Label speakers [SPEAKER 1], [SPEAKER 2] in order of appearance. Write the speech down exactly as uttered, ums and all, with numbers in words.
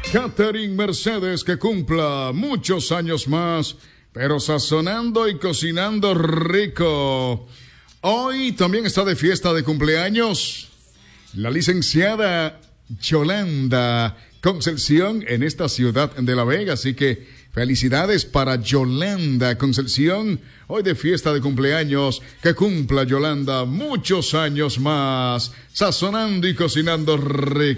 [SPEAKER 1] Catherine Mercedes, que cumpla muchos años más, pero sazonando y cocinando rico. Hoy también está de fiesta de cumpleaños la licenciada Yolanda Concepción en esta ciudad de La Vega, así que felicidades para Yolanda Concepción, hoy de fiesta de cumpleaños, que cumpla Yolanda muchos años más, sazonando y cocinando rico.